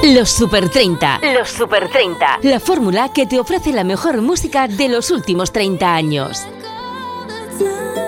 Los Super 30. Los Super 30. La fórmula que te ofrece la mejor música de los últimos 30 años.